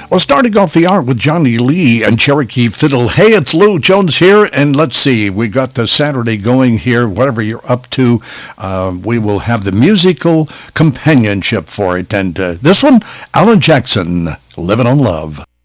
Well, starting off the hour with Johnny Lee and Cherokee Fiddle. Hey, it's Lou Jones here, and let's see, we got the Saturday going here, whatever you're up to. We will have the musical companionship for it. And this one, Alan Jackson, Living on Love.